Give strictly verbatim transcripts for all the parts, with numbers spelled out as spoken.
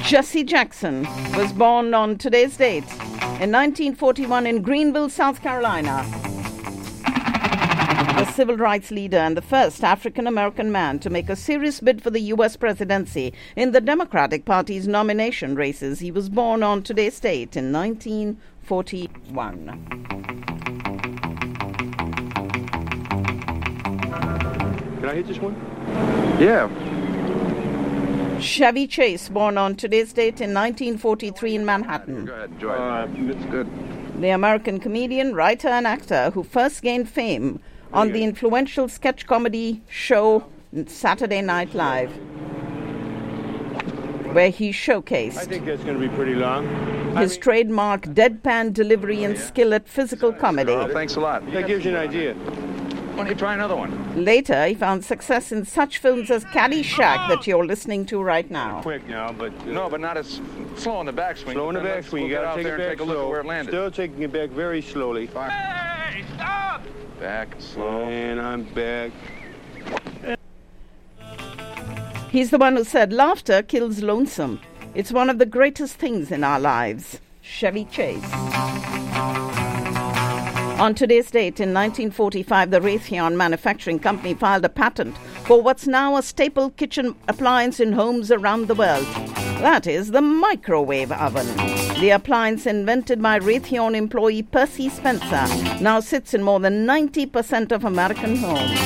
Jesse Jackson was born on today's date in nineteen forty-one in Greenville, South Carolina. The civil rights leader and the first African-American man to make a serious bid for the U S presidency in the Democratic Party's nomination races. He was born on today's date in nineteen forty-one. Can I hit this one? Yeah. Chevy Chase, born on today's date in nineteen forty-three in Manhattan. Go ahead, enjoy it. Uh, It's good. The American comedian, writer and actor who first gained fame on the influential sketch comedy show Saturday Night Live, where he showcased I think that's going to be pretty long. his I mean, trademark deadpan delivery and skill at physical comedy. Well, thanks a lot. that gives you an idea. Why don't you try another one? Later, he found success in such films as Caddyshack that you're listening to right now. Quick now, but uh, No, but not as slow in the backswing. slow in the Then let's- backswing. You we'll got get out to take there it and back take a look slow. at where it landed. Still taking it back very slowly. Hey, stop! Back, slow. And I'm back. He's the one who said, "Laughter kills lonesome. It's one of the greatest things in our lives." Chevy Chase. On today's date, in nineteen forty-five, the Raytheon Manufacturing Company filed a patent for what's now a staple kitchen appliance in homes around the world. That is the microwave oven. The appliance, invented by Raytheon employee Percy Spencer, now sits in more than ninety percent of American homes.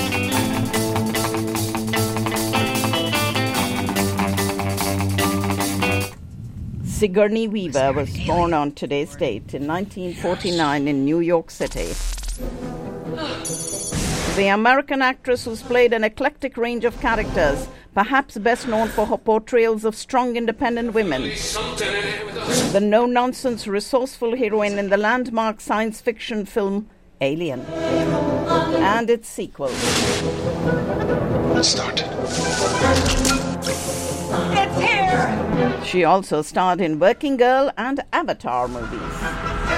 Sigourney Weaver was born on today's date in nineteen forty-nine in New York City. The American actress who's played an eclectic range of characters, perhaps best known for her portrayals of strong, independent women. The no-nonsense, resourceful heroine in the landmark science fiction film Alien and its sequel. Let's start. She also starred in Working Girl and Avatar movies.